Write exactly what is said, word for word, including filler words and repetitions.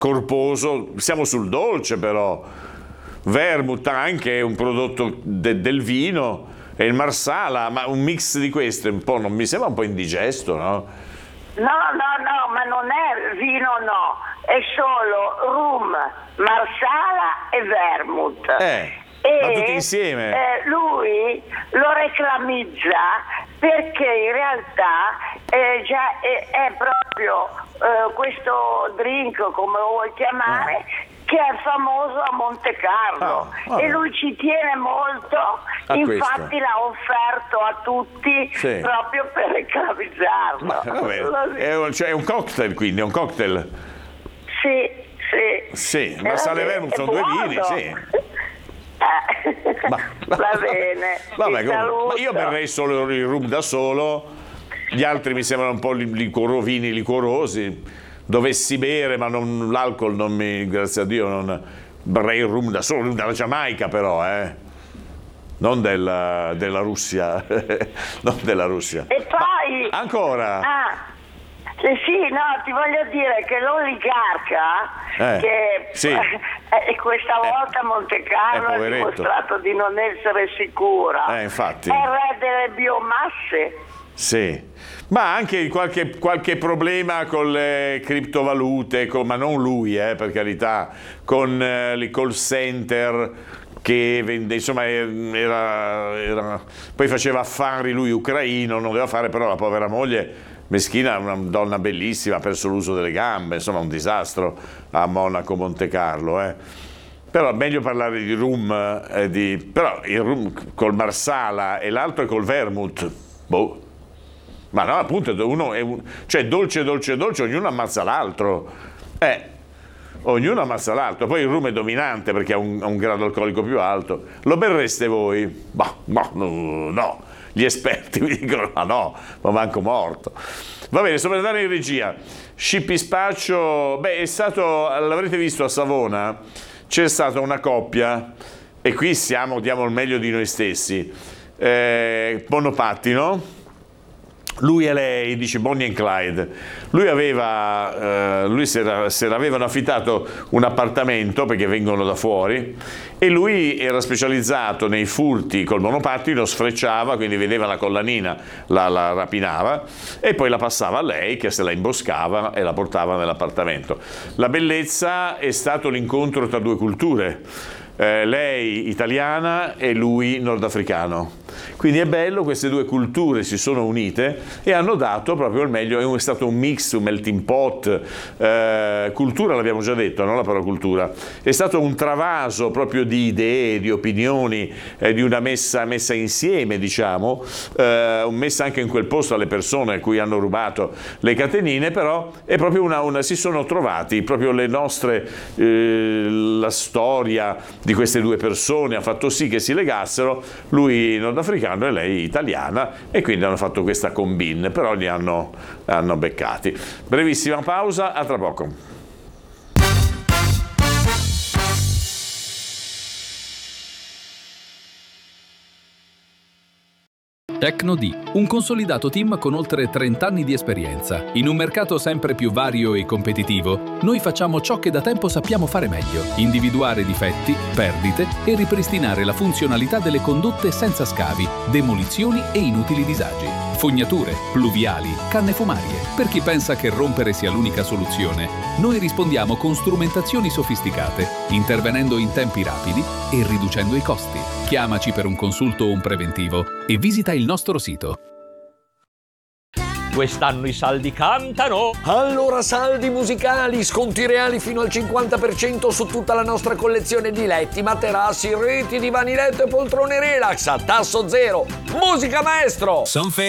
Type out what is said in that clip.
corposo, siamo sul dolce però. Vermouth anche è un prodotto de- del vino, e il Marsala, ma un mix di queste un po' non mi sembra un po' indigesto, no? No, no, no, ma non è vino, no, è solo rum, Marsala e Vermouth. Eh, e ma tutti insieme? Eh, lui lo reclamizza perché in realtà eh, già è, è proprio eh, questo drink, come lo vuoi chiamare, ah. che è famoso a Monte Carlo, ah, e lui ci tiene molto, a infatti questo. L'ha offerto a tutti, sì. proprio per reclamizzarlo. Ma, vabbè, è, un, cioè, è un cocktail, quindi è un cocktail. Sì, sì. Sì, Marsala e Vermouth sono due vini, sì. Ma, va bene, vabbè, ma io berrei solo il rum da solo, gli altri mi sembrano un po' licoro, vini liquorosi. Dovessi bere, ma non, l'alcol non mi, grazie a Dio, non berrei il rum da solo, dalla Giamaica però, eh. Non della, della Russia, non della Russia. E poi ma ancora? Ah. Eh sì, no, ti voglio dire che l'oligarca, eh, che sì. eh, questa volta a Monte Carlo ha dimostrato di non essere sicura, eh, infatti. è il re delle biomasse. Sì, ma anche qualche, qualche problema con le criptovalute, con, ma non lui, eh, per carità, con eh, i call center che vende, insomma era, era, poi faceva affari lui ucraino, non doveva fare, però la povera moglie meschina, una donna bellissima, ha perso l'uso delle gambe, insomma un disastro a Monaco, Monte Carlo, eh. Però meglio parlare di rum, eh, di, però il rum col Marsala e l'altro è col Vermouth, boh. Ma no, appunto, uno è un, cioè dolce, dolce, dolce, ognuno ammazza l'altro, eh, ognuno ammazza l'altro, poi il rum è dominante perché ha un, ha un grado alcolico più alto. Lo berreste voi? Bah, bah, no, no. Gli esperti mi dicono ma no, ma manco morto. Va bene, sto per andare in regia. Scippi Spaccio, beh, è stato, l'avrete visto a Savona, c'è stata una coppia, e qui siamo, diamo il meglio di noi stessi, eh, monopattino, lui e lei, dice Bonnie and Clyde. Lui aveva, eh, lui si era, si era, avevano affittato un appartamento perché vengono da fuori, e lui era specializzato nei furti col monopattino, sfrecciava, quindi vedeva la collanina, la, la rapinava e poi la passava a lei che se la imboscava e la portava nell'appartamento. La bellezza è stato l'incontro tra due culture. Eh, lei italiana e lui nordafricano, quindi è bello, queste due culture si sono unite e hanno dato proprio il meglio, è stato un mix, un melting pot, eh, cultura l'abbiamo già detto, non la parola cultura, è stato un travaso proprio di idee, di opinioni, eh, di una messa, messa insieme, diciamo, eh, messa anche in quel posto alle persone a cui hanno rubato le catenine, però è proprio una, una si sono trovati proprio le nostre, eh, la storia di queste due persone ha fatto sì che si legassero, lui nordafricano e lei italiana, e quindi hanno fatto questa combine, però li hanno, hanno beccati. Brevissima pausa, a tra poco. Tecnodì, un consolidato team con oltre trenta anni di esperienza. In un mercato sempre più vario e competitivo, noi facciamo ciò che da tempo sappiamo fare meglio: individuare difetti, perdite e ripristinare la funzionalità delle condotte senza scavi, demolizioni e inutili disagi. Fognature, pluviali, canne fumarie. Per chi pensa che rompere sia l'unica soluzione, noi rispondiamo con strumentazioni sofisticate, intervenendo in tempi rapidi e riducendo i costi. Chiamaci per un consulto o un preventivo e visita il nostro sito. Quest'anno i saldi cantano! Allora saldi musicali, sconti reali fino al cinquanta per cento su tutta la nostra collezione di letti, materassi, reti, divani letto e poltrone relax a tasso zero. Musica maestro! Son